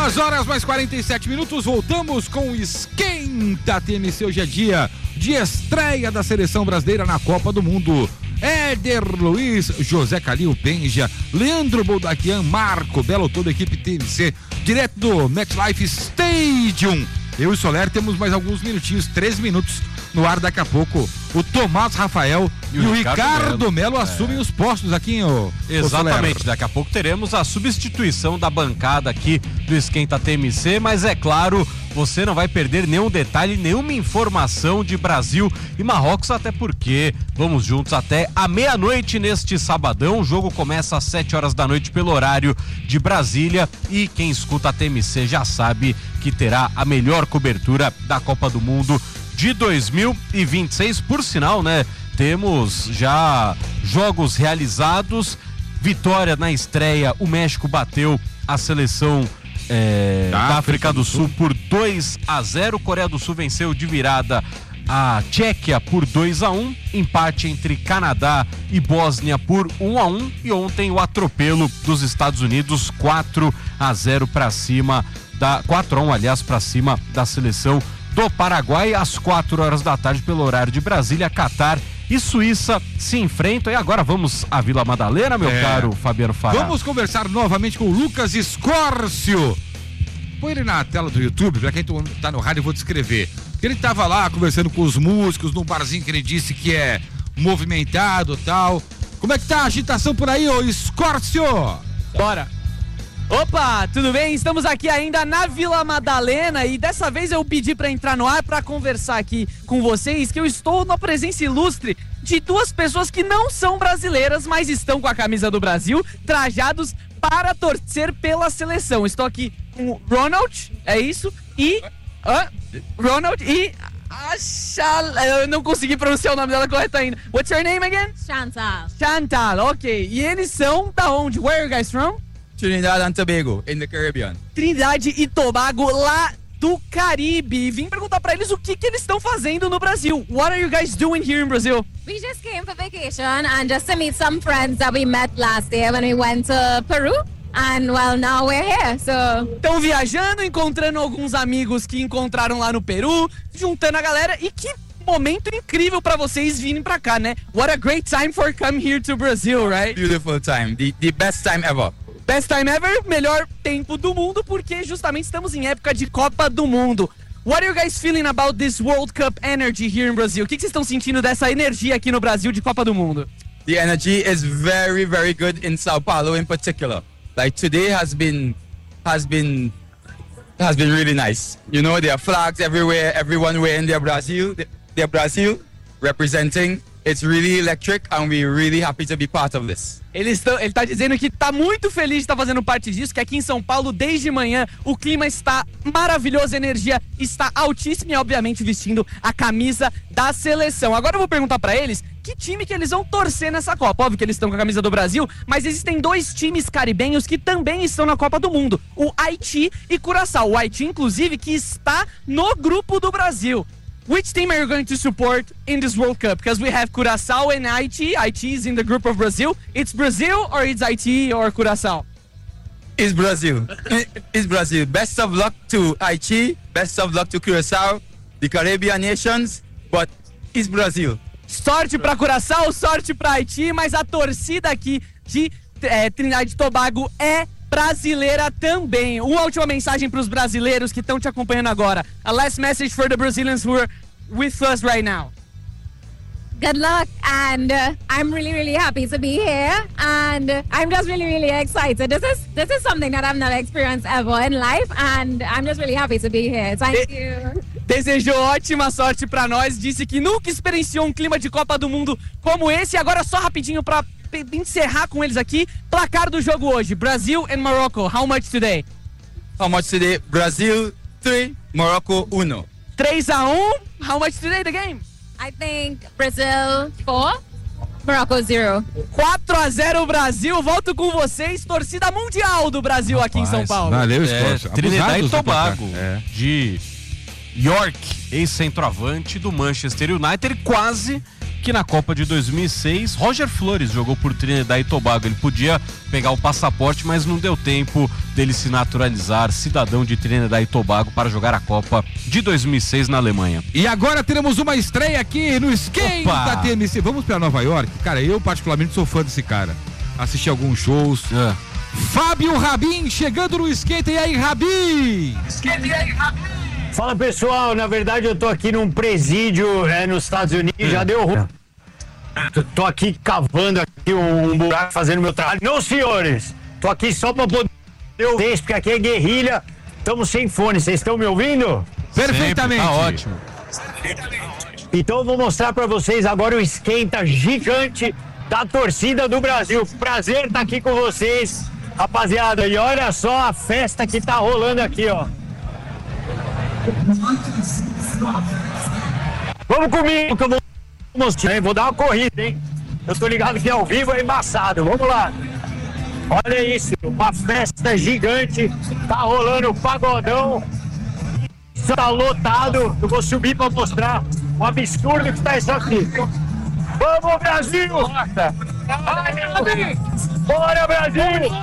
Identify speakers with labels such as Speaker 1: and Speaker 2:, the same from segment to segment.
Speaker 1: 2h47, voltamos com o Esquenta TMC. Hoje é dia de estreia da seleção brasileira na Copa do Mundo. Éder Luiz, José Calil Benja, Leandro Boldaquian, Marco Belo, toda a equipe TMC, direto do MetLife Stadium. Eu e Soler temos mais alguns minutinhos, 3 minutos no ar. Daqui a pouco o Tomás Rafael e o Ricardo Melo assumem os postos aqui,
Speaker 2: Exatamente, daqui a pouco teremos a substituição da bancada aqui do Esquenta TMC, mas é claro, você não vai perder nenhum detalhe, nenhuma informação de Brasil e Marrocos, até porque vamos juntos até a meia-noite neste sabadão. O jogo começa às 7 horas da noite pelo horário de Brasília e quem escuta a TMC já sabe que terá a melhor cobertura da Copa do Mundo de 2026. Por sinal, né, temos já jogos realizados, vitória na estreia, o México bateu a seleção da África do Sul por 2-0, Coreia do Sul venceu de virada a Tchequia por 2-1, empate entre Canadá e Bósnia por 1-1 e ontem o atropelo dos Estados Unidos 4-0 para cima 4-1, aliás, para cima da seleção do Paraguai. Às 4 horas da tarde pelo horário de Brasília, Catar e Suíça se enfrentam. E agora vamos à Vila Madalena, meu caro Fabiano Fará.
Speaker 1: Vamos conversar novamente com o Lucas Escórcio. Põe ele na tela do YouTube, pra quem tá no rádio eu vou descrever. Ele tava lá conversando com os músicos num barzinho que ele disse que é movimentado e tal. Como é que tá a agitação por aí, ô Escórcio?
Speaker 3: Bora! Opa, tudo bem? Estamos aqui ainda na Vila Madalena e dessa vez eu pedi para entrar no ar para conversar aqui com vocês que eu estou na presença ilustre de duas pessoas que não são brasileiras, mas estão com a camisa do Brasil, trajados para torcer pela seleção. Estou aqui com o Ronald, é isso? E... Ronald e... eu não consegui pronunciar o nome dela correto ainda. What's your name again?
Speaker 4: Chantal.
Speaker 3: Chantal, ok. E eles são da onde? Where are you guys from?
Speaker 5: Trinidad and Tobago, in the Caribbean.
Speaker 3: Trindade e Tobago, lá do Caribe. Vim perguntar pra eles o que eles estão fazendo no Brasil. What are you guys doing here in Brazil?
Speaker 4: We just came for vacation and just to meet some friends that we met last year when we went to Peru. And well, now we're here, so...
Speaker 3: Estão viajando, encontrando alguns amigos que encontraram lá no Peru, juntando a galera. E que momento incrível pra vocês virem pra cá, né? What a great time for come here to Brazil, right?
Speaker 5: Beautiful time, the best time ever.
Speaker 3: Best time ever, melhor tempo do mundo, porque justamente estamos em época de Copa do Mundo. What are you guys feeling about this World Cup energy here in Brazil? O que vocês estão sentindo dessa energia aqui no Brasil de Copa do Mundo?
Speaker 5: The energy is very, very good in Sao Paulo in particular. Like today has been really nice. You know, there are flags everywhere, everyone wearing their Brazil representing. It's really electric and we're really happy to be part of this.
Speaker 3: Ele tá dizendo que tá muito feliz de estar fazendo parte disso, que aqui em São Paulo, desde manhã, o clima está maravilhoso, a energia está altíssima e, obviamente, vestindo a camisa da seleção. Agora eu vou perguntar pra eles que time que eles vão torcer nessa Copa. Óbvio que eles estão com a camisa do Brasil, mas existem dois times caribenhos que também estão na Copa do Mundo, o Haiti e Curaçao. O Haiti, inclusive, que está no grupo do Brasil. Which team are you going to support in this World Cup? Because we have Curaçao and Haiti. Haiti is in the group of Brazil. It's Brazil or it's Haiti or Curaçao?
Speaker 5: It's Brazil. It's Brazil. Best of luck to Haiti. Best of luck to Curaçao, the Caribbean nations. But it's Brazil.
Speaker 3: Sorte para Curaçao, sorte para Haiti, mas a torcida aqui de Trindade e Tobago é brasileira também. Uma última mensagem para os brasileiros que estão te acompanhando agora. A last message for the Brazilians who are with us right now.
Speaker 4: Good luck, and I'm really, really happy to be here, and I'm just really, really excited. This is something that I've never experienced ever in life, and I'm just really happy to be here. Thank you.
Speaker 3: Desejou ótima sorte para nós, disse que nunca experienciou um clima de Copa do Mundo como esse. Agora só rapidinho para encerrar com eles aqui, placar do jogo hoje, Brazil and Morocco, how much today?
Speaker 5: How much today? Brazil 3, Morocco 1.
Speaker 3: 3-1, how much today the game?
Speaker 4: I think Brazil 4, Morocco 0.
Speaker 3: 4-0 Brasil, volto com vocês, torcida mundial do Brasil. Rapaz, aqui em São Paulo.
Speaker 1: Valeu, Escórcio.
Speaker 2: Trinidad e Tobago, de York, ex-centroavante do Manchester United, quase que na Copa de 2006, Roger Flores jogou por Trinidad e Tobago. Ele podia pegar o passaporte, mas não deu tempo dele se naturalizar cidadão de Trinidad e Tobago para jogar a Copa de 2006 na Alemanha.
Speaker 1: E agora teremos uma estreia aqui no Esquenta TMC. Vamos para Nova York? Cara, eu particularmente sou fã desse cara. Assisti alguns shows. Fábio Rabin chegando no Esquenta. E aí, Rabin?
Speaker 6: Fala, pessoal, na verdade eu tô aqui num presídio nos Estados Unidos, já deu ruim. Tô aqui cavando aqui um buraco, fazendo meu trabalho. Não, senhores, tô aqui só pra poder ouvir, porque aqui é guerrilha, estamos sem fone, vocês estão me ouvindo?
Speaker 1: Perfeitamente.
Speaker 2: Tá ótimo.
Speaker 6: Então eu vou mostrar pra vocês agora o esquenta gigante da torcida do Brasil. Prazer estar aqui com vocês, rapaziada, e olha só a festa que tá rolando aqui, ó. Vamos comigo que eu vou mostrar, hein? Vou dar uma corrida, hein? Eu tô ligado que ao vivo é embaçado, vamos lá. Olha isso, uma festa gigante, tá rolando o pagodão, tá lotado, eu vou subir pra mostrar o absurdo que tá isso aqui. Vamos, Brasil! Bora, Brasil!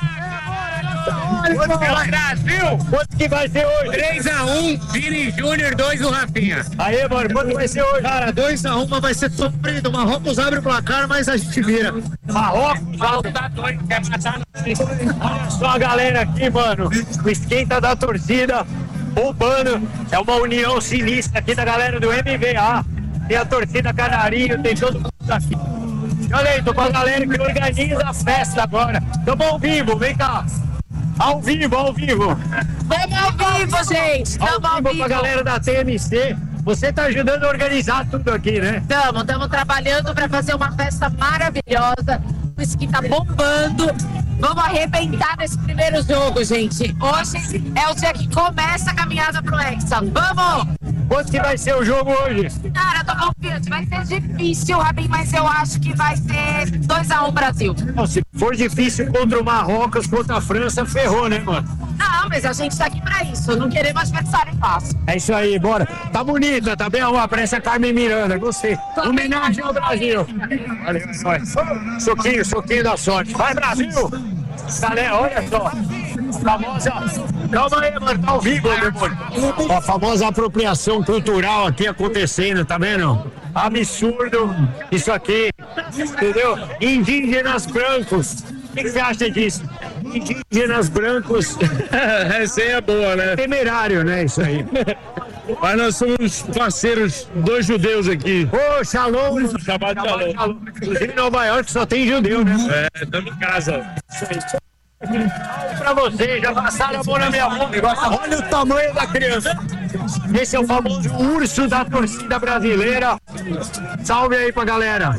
Speaker 6: Quanto que vai ser hoje?
Speaker 7: 3-1, Vini Júnior, 2 o Rafinha.
Speaker 6: Aí, mano, quanto vai ser hoje?
Speaker 7: Cara, 2-1, mas vai ser sofrido. Marrocos abre o placar, mas a gente vira.
Speaker 6: Marrocos,
Speaker 7: Dá 2, quer matar nós.
Speaker 6: olha só a galera aqui, mano. O esquenta da torcida, bombando. É uma união sinistra aqui da galera do MVA. Tem a torcida Canarinho, tem todo mundo aqui. Olha aí, tô com a galera que organiza a festa agora. Tamo ao vivo, vem cá. Ao vivo, ao vivo.
Speaker 8: Vamos ao vivo, gente. Tamo
Speaker 6: Ao vivo com a galera da TMC. Você tá ajudando a organizar tudo aqui, né?
Speaker 8: Estamos trabalhando para fazer uma festa maravilhosa. O esqui tá bombando. Vamos arrebentar nesse primeiro jogo, gente. Hoje é o dia que começa a caminhada pro Hexa. Vamos!
Speaker 6: Quanto que vai ser o jogo hoje?
Speaker 8: Cara, tô confiante. Vai ser difícil, Rabin, mas eu acho que vai ser 2-1 Brasil.
Speaker 6: Não, se for difícil contra o Marrocos, contra a França, ferrou, né, mano?
Speaker 8: Não, mas a gente tá aqui pra isso. Não queremos adversário fácil.
Speaker 6: É isso aí, bora. Tá bonita, tá bem arrumada, parece a Carmen Miranda, gostei. Homenagem ao Brasil. Olha só. Soquinho da sorte. Vai, Brasil! Galera, olha só. Famosa. Calma aí, mano, tá ao vivo, meu amor. A famosa apropriação cultural aqui acontecendo, tá vendo? Absurdo isso aqui, entendeu? Indígenas brancos. O que você acha disso? Indígenas brancos.
Speaker 7: Essa aí é boa, né?
Speaker 6: Temerário, né? Isso aí.
Speaker 7: Mas nós somos parceiros dos judeus aqui.
Speaker 6: Ô, Shalom!
Speaker 7: Shabbat Shalom.
Speaker 6: Inclusive em Nova York só tem judeu, né?
Speaker 7: Estamos em casa.
Speaker 6: Pra vocês, já passaram a mão na minha mão. Olha o tamanho da criança. Esse é o famoso urso da torcida brasileira. Salve aí pra galera.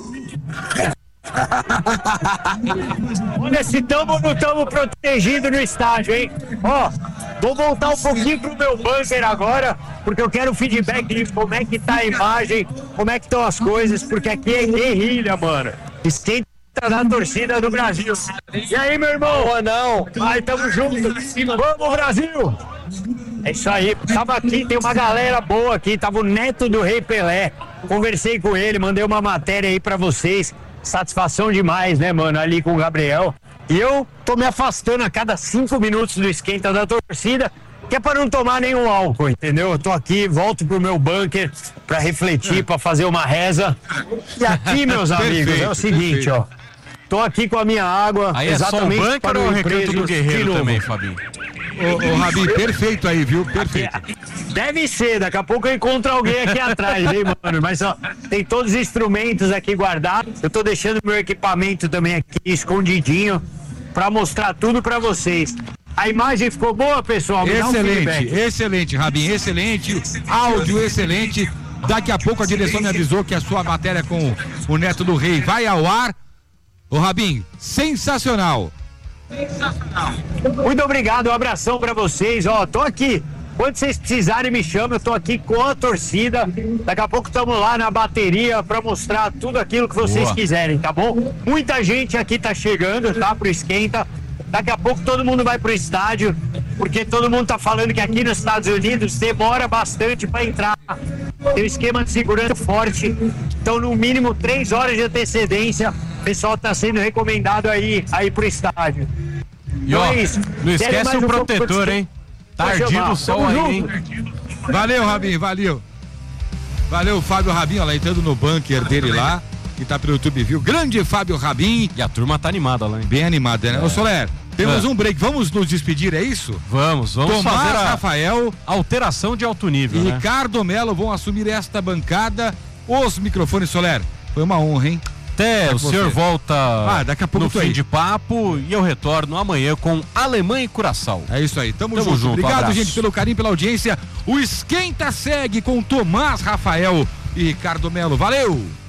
Speaker 6: Olha, se tamo ou não tamo protegido no estádio, hein? Ó, vou voltar um pouquinho pro meu bunker agora, porque eu quero feedback de como é que tá a imagem, como é que estão as coisas, porque aqui é guerrilha, mano. Esquenta da torcida do Brasil. E aí, meu irmão? Boa, não. Vai, tamo junto. Vamos, Brasil! É isso aí, tava aqui, tem uma galera boa aqui, tava o neto do Rei Pelé. Conversei com ele, mandei uma matéria aí pra vocês. Satisfação demais, né, mano, ali com o Gabriel. E eu tô me afastando a cada 5 minutos do esquenta da torcida, que é pra não tomar nenhum álcool, entendeu? Eu tô aqui, volto pro meu bunker pra refletir, pra fazer uma reza. E aqui, meus amigos, é o seguinte, ó. Tô aqui com a minha água.
Speaker 2: Aí é só o bunker ou o Recanto do Guerreiro também, Fabinho?
Speaker 1: Ô, Rabin, perfeito aí, viu? Perfeito.
Speaker 6: Deve ser, daqui a pouco eu encontro alguém aqui atrás, hein, mano? Mas ó, tem todos os instrumentos aqui guardados. Eu tô deixando meu equipamento também aqui escondidinho pra mostrar tudo pra vocês. A imagem ficou boa, pessoal? Me dá um feedback.
Speaker 1: Excelente, Rabin, excelente. Áudio excelente. Daqui a pouco a direção me avisou que a sua matéria com o Neto do Rei vai ao ar. Ô, Rabin, sensacional.
Speaker 6: Muito obrigado, um abração pra vocês. Ó, tô aqui. Quando vocês precisarem, me chamam. Eu tô aqui com a torcida. Daqui a pouco estamos lá na bateria pra mostrar tudo aquilo que vocês quiserem, tá bom? Muita gente aqui tá chegando, tá? Pro esquenta. Daqui a pouco todo mundo vai pro estádio, porque todo mundo tá falando que aqui nos Estados Unidos demora bastante pra entrar tem um esquema de segurança forte. Então, no mínimo 3 horas de antecedência, o pessoal tá sendo recomendado aí pro estádio.
Speaker 2: E ó, não esquece o protetor, hein? Tardio o sol aí, hein?
Speaker 1: Valeu, Rabinho, valeu. Valeu, Fábio Rabin, ó, lá entrando no bunker dele lá, que tá pelo YouTube, viu? Grande Fábio Rabin.
Speaker 2: E a turma tá animada lá, hein?
Speaker 1: Bem animada, né? Ô, Soler, temos um break, vamos nos despedir, é isso?
Speaker 2: Vamos
Speaker 1: Tomás,
Speaker 2: fazer a
Speaker 1: Rafael,
Speaker 2: alteração de alto nível,
Speaker 1: e
Speaker 2: né?
Speaker 1: Ricardo Melo vão assumir esta bancada. Os microfones, Soler, foi uma honra, hein?
Speaker 2: Até o senhor volta
Speaker 1: daqui a pouco
Speaker 2: no fim de papo e eu retorno amanhã com Alemanha e Curaçao.
Speaker 1: É isso aí, tamo junto. Obrigado,
Speaker 2: abraço.
Speaker 1: gente, pelo carinho, pela audiência. O Esquenta segue com Tomás, Rafael e Ricardo Melo. Valeu!